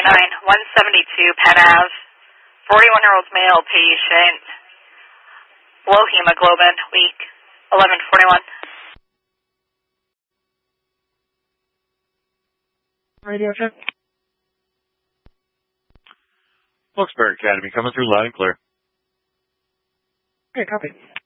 172 Penn Ave, 41-year-old male patient, low hemoglobin, weak, 1141. Radio check. Wilkes-Barre Academy coming through loud and clear. Okay, copy.